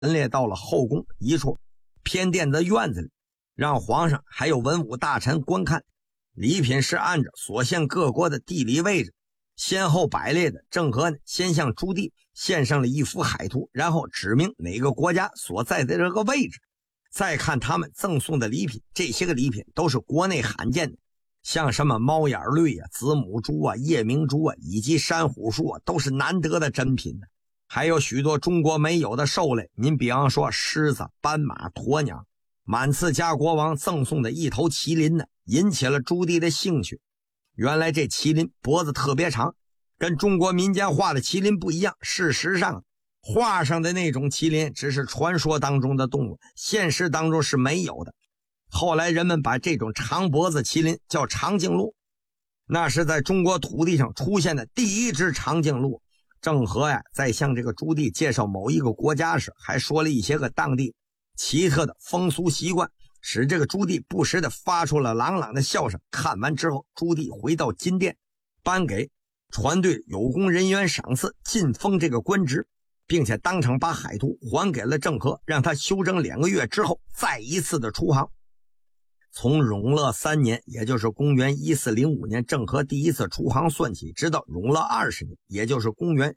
陈列到了后宫一处偏殿的院子里，让皇上还有文武大臣观看。礼品是按照所献各国的地理位置先后摆列的。郑和先向朱棣献上了一幅海图，然后指明哪个国家所在的这个位置。再看他们赠送的礼品，这些个礼品都是国内罕见的，像什么猫眼绿啊、子母珠啊、夜明珠啊，以及珊瑚树啊，都是难得的珍品的。还有许多中国没有的兽类，您比方说狮子、斑马、鸵鸟。满次家国王赠送的一头麒麟呢，引起了朱棣的兴趣。原来这麒麟脖子特别长，跟中国民间画的麒麟不一样。事实上，画上的那种麒麟只是传说当中的动物，现实当中是没有的。后来人们把这种长脖子麒麟叫长颈鹿，那是在中国土地上出现的第一只长颈鹿。郑和呀，在向这个朱棣介绍某一个国家时，还说了一些个当地奇特的风俗习惯，使这个朱棣不时地发出了朗朗的笑声。看完之后，朱棣回到金殿，颁给船队有功人员赏赐，晋封这个官职，并且当场把海图还给了郑和，让他休整2个月之后再一次的出航。从永乐3年，也就是公元1405年，郑和第一次出航算起，直到永乐20年，也就是公元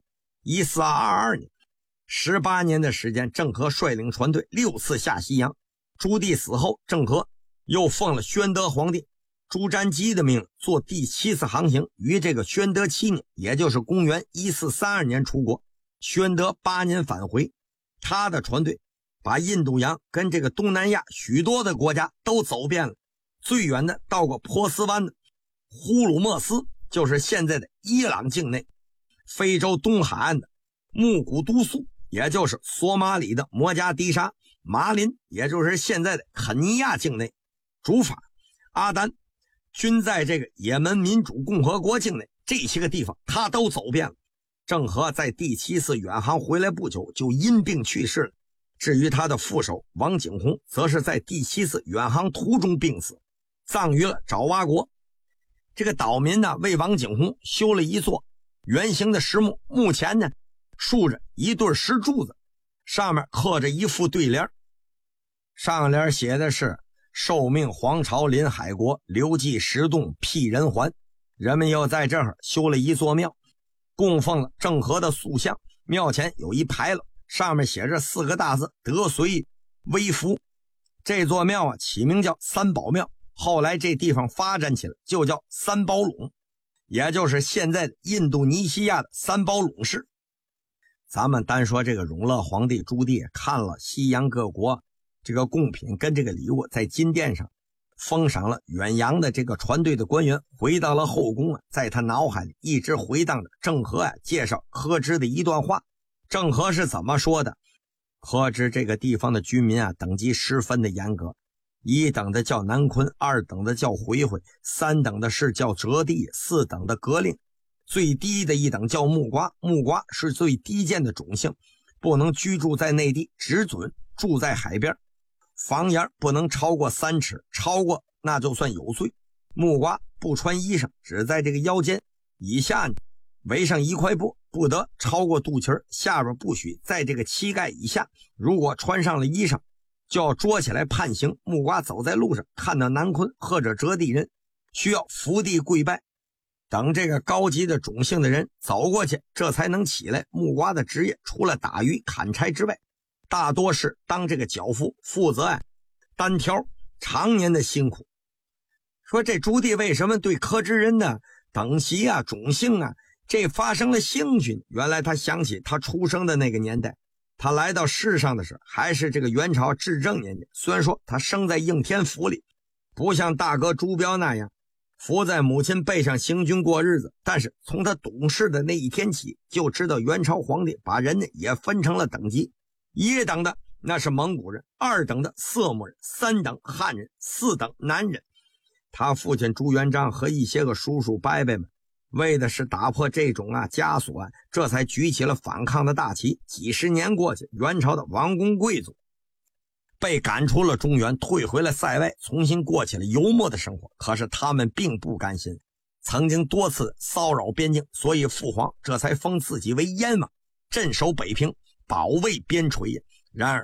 1422年，18年的时间，郑和率领船队6次下西洋。朱棣死后，郑和又奉了宣德皇帝朱瞻基的命令，做第7次航行，于这个宣德7年，也就是公元1432年出国，宣德8年返回。他的船队把印度洋跟这个东南亚许多的国家都走遍了，最远的到过波斯湾的呼鲁莫斯，就是现在的伊朗境内；非洲东海岸的木古都素，也就是索马里的摩加迪沙；马林，也就是现在的肯尼亚境内；主法、阿丹均在这个也门民主共和国境内，这些个地方他都走遍了。郑和在第7次远航回来不久就因病去世了。至于他的副手王景洪，则是在第7次远航途中病死，葬于了爪哇国。这个岛民呢，为王景洪修了一座圆形的石墓，墓前呢竖着一对石柱子，上面刻着一副对联，上联写的是受命皇朝临海国，留迹石洞辟人还。人们又在这儿修了一座庙，供奉了郑和的塑像，庙前有一牌楼，上面写着4个大字，德随微服。这座庙啊起名叫三宝庙，后来这地方发展起来就叫三宝垄，也就是现在的印度尼西亚的三宝垄市。咱们单说这个永乐皇帝朱棣看了西洋各国这个贡品跟这个礼物，在金殿上封赏了远洋的这个船队的官员，回到了后宫啊，在他脑海里一直回荡着郑和介绍柯知的一段话。郑和是怎么说的？柯知这个地方的居民等级十分的严格，1等的叫南昆，2等的叫回回，3等的是叫折地，4等的格令，最低的1等叫木瓜。木瓜是最低贱的种姓，不能居住在内地，只准住在海边。房檐不能超过3尺，超过那就算有罪。木瓜不穿衣裳，只在这个腰间以下围上一块布，不得超过肚脐，下边不许在这个膝盖以下。如果穿上了衣裳，就要捉起来判刑。木瓜走在路上，看到南昆或者折地人，需要伏地跪拜，等这个高级的种姓的人走过去，这才能起来。木瓜的职业除了打鱼砍柴之外，大多是当这个脚夫，负责单挑，常年的辛苦。说这朱棣为什么对柯知人的等级种姓这发生了兴趣呢？原来他想起他出生的那个年代，他来到世上的时候还是这个元朝至正年间。虽然说他生在应天府里，不像大哥朱标那样伏在母亲背上行军过日子，但是从他懂事的那一天起，就知道元朝皇帝把人也分成了等级。1等的那是蒙古人，2等的色目人，3等汉人，4等南人。他父亲朱元璋和一些个叔叔伯伯们为的是打破这种枷锁这才举起了反抗的大旗。几十年过去，元朝的王公贵族被赶出了中原，退回了塞外，重新过起了游牧的生活。可是他们并不甘心，曾经多次骚扰边境，所以父皇这才封自己为燕王，镇守北平，保卫边陲。 然而